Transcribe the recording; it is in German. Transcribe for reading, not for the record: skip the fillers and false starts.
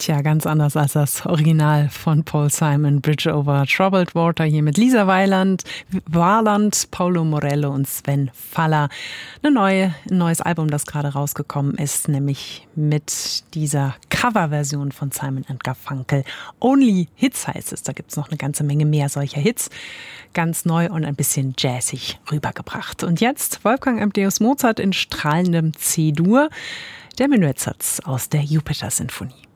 Tja, ganz anders als das Original von Paul Simon, Bridge over Troubled Water, hier mit Lisa Warland, Paulo Morello und Sven Faller. Ein neues Album, das gerade rausgekommen ist, nämlich mit dieser Coverversion von Simon & Garfunkel. Only Hits heißt es, da gibt's noch eine ganze Menge mehr solcher Hits. Ganz neu und ein bisschen jazzig rübergebracht. Und jetzt Wolfgang Amadeus Mozart in strahlendem C-Dur, der Menuettsatz aus der Jupiter-Sinfonie.